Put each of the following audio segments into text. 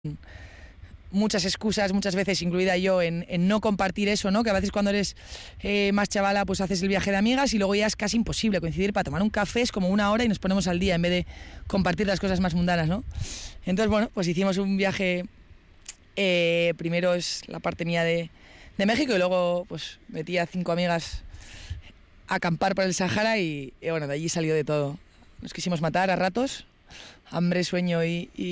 muchas excusas, muchas veces incluida yo, en no compartir eso, ¿no? Que a veces cuando eres más chavala pues haces el viaje de amigas y luego ya es casi imposible coincidir para tomar un café, es como 1 hora y nos ponemos al día en vez de compartir las cosas más mundanas, ¿no? Entonces, bueno, pues hicimos un viaje, primero es la parte mía de México y luego pues metí a 5 amigas a acampar por el Sahara y bueno, de allí salió de todo. Nos quisimos matar a ratos, hambre, sueño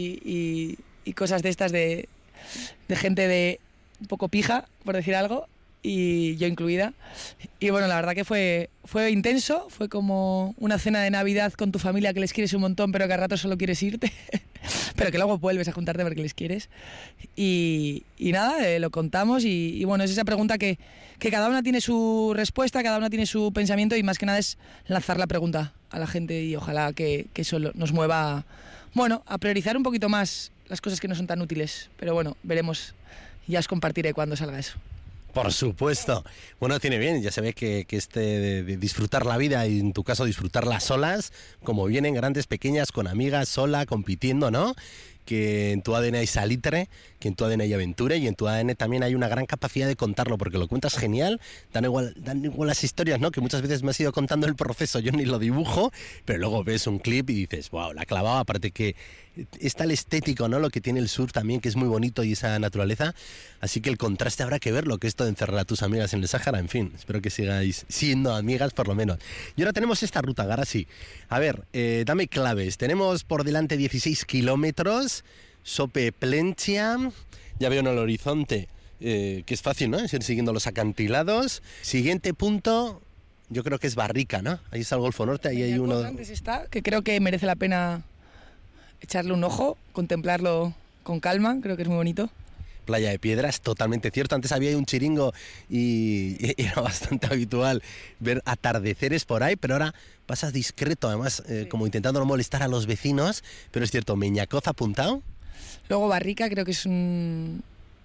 y cosas de estas de gente de un poco pija, por decir algo, y yo incluida. Y bueno, la verdad que fue intenso, fue como una cena de Navidad con tu familia que les quieres un montón, pero que a ratos solo quieres irte, pero que luego vuelves a juntarte porque les quieres. Y nada, lo contamos y bueno, es esa pregunta que cada una tiene su respuesta, cada una tiene su pensamiento y más que nada es lanzar la pregunta a la gente y ojalá que eso nos mueva, bueno, a priorizar un poquito más las cosas que no son tan útiles, pero bueno, veremos, ya os compartiré cuando salga eso. Por supuesto. Bueno, tiene bien, ya se ve que de disfrutar la vida y en tu caso disfrutarla solas, como vienen grandes, pequeñas, con amigas, sola, compitiendo, ¿no? Que en tu ADN hay salitre, que en tu ADN hay aventura y en tu ADN también hay una gran capacidad de contarlo, porque lo cuentas genial, dan igual las historias, ¿no? Que muchas veces me has ido contando el proceso, yo ni lo dibujo, pero luego ves un clip y dices, wow, la clavaba, aparte que está el estético, ¿no? Lo que tiene el surf también, que es muy bonito y esa naturaleza, así que el contraste habrá que verlo, que esto de encerrar a tus amigas en el Sáhara, en fin, espero que sigáis siendo amigas por lo menos. Y ahora tenemos esta ruta, Garasi. A ver, dame claves, tenemos por delante 16 kilómetros, Sope Plentzia, ya veo en el horizonte que es fácil, ¿no? Es ir siguiendo los acantilados. Siguiente punto, yo creo que es Barrica, ¿no? Ahí está el Golfo Norte, ahí hay uno. Antes está, que creo que merece la pena echarle un ojo, contemplarlo con calma, creo que es muy bonito. Playa de Piedras, totalmente cierto. Antes había un chiringo y era bastante habitual ver atardeceres por ahí, pero ahora pasas discreto, además, sí, como intentando no molestar a los vecinos, pero es cierto, Meñacoz apuntado. Luego Barrica creo que es un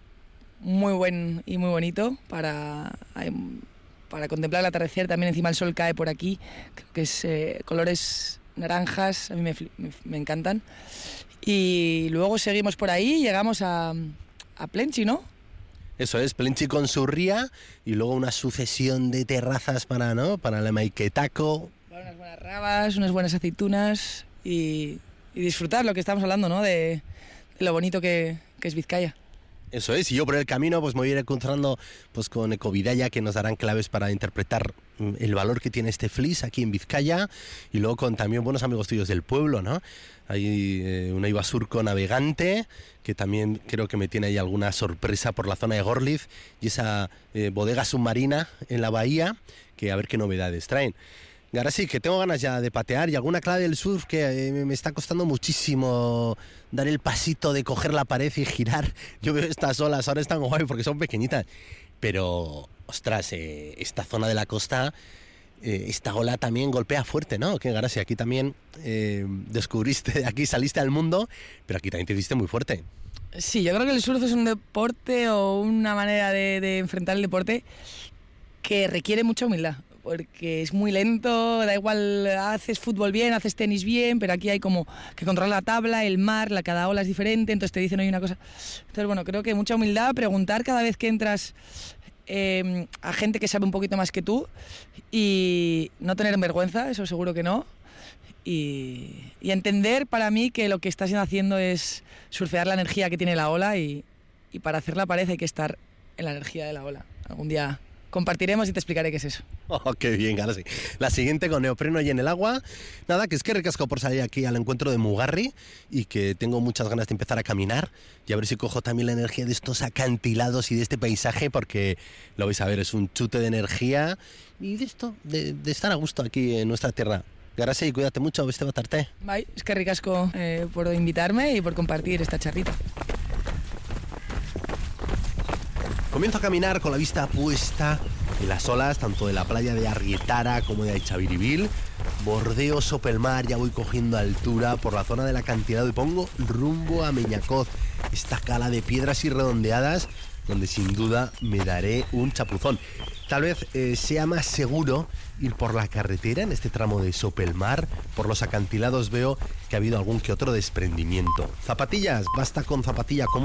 muy buen y muy bonito para contemplar el atardecer, también encima el sol cae por aquí, creo que es colores naranjas, a mí me encantan. Y luego seguimos por ahí, llegamos a Plentzia, ¿no? Eso es, Plentzia con su ría y luego una sucesión de terrazas para la Maiquetaco. Para unas buenas rabas, unas buenas aceitunas y disfrutar lo que estamos hablando, ¿no? De lo bonito que es Vizcaya. Eso es, y yo por el camino pues me voy a ir encontrando pues con Ecovitalla, que nos darán claves para interpretar el valor que tiene este flis aquí en Vizcaya, y luego con también buenos amigos tuyos del pueblo, ¿no? Hay una Ibasurco navegante, que también creo que me tiene ahí alguna sorpresa por la zona de Gorliz, y esa bodega submarina en la bahía, que a ver qué novedades traen. Ahora sí, que tengo ganas ya de patear y alguna clave del surf que me está costando muchísimo dar el pasito de coger la pared y girar. Yo veo estas olas, ahora están guay porque son pequeñitas, pero ostras, esta zona de la costa, esta ola también golpea fuerte, ¿no? Que Garasi, aquí también descubriste, aquí saliste al mundo, pero aquí también te diste muy fuerte. Sí, yo creo que el surf es un deporte o una manera de enfrentar el deporte que requiere mucha humildad, porque es muy lento, da igual, haces fútbol bien, haces tenis bien, pero aquí hay como que controlar la tabla, el mar, cada ola es diferente, entonces te dicen hoy una cosa. Entonces, bueno, creo que mucha humildad, preguntar cada vez que entras a gente que sabe un poquito más que tú y no tener vergüenza, eso seguro que no. Y entender para mí que lo que estás haciendo es surfear la energía que tiene la ola y para hacer la pared hay que estar en la energía de la ola. Algún día compartiremos y te explicaré qué es eso. Oh, qué bien, ahora sí. La siguiente con neopreno y en el agua. Nada, que es que recasco por salir aquí al encuentro de Mugarri y que tengo muchas ganas de empezar a caminar y a ver si cojo también la energía de estos acantilados y de este paisaje, porque lo vais a ver, es un chute de energía y de esto, de estar a gusto aquí en nuestra tierra. Garasi, cuídate mucho, beste bat arte. Bai, es que ricasco por invitarme y por compartir esta charrita. Comienzo a caminar con la vista puesta en las olas, tanto de la playa de Arrietara como de Aitzabiribil. Bordeo Sopelmar, ya voy cogiendo altura por la zona del acantilado y pongo rumbo a Meñacoz, esta cala de piedras y redondeadas donde sin duda me daré un chapuzón. Tal vez sea más seguro ir por la carretera en este tramo de Sopelmar. Por los acantilados veo que ha habido algún que otro desprendimiento. Zapatillas, basta con zapatilla